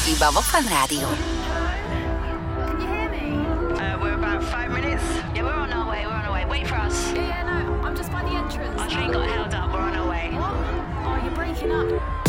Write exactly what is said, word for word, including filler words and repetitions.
Iba vo Fan Rádiu. Can you hear me? Uh, we're about five minutes. Yeah, we're on our way, we're on our way. Wait for us. Yeah, yeah, no, I'm just by the entrance. Our train got held up, we're on our way. What? Oh, you're breaking up.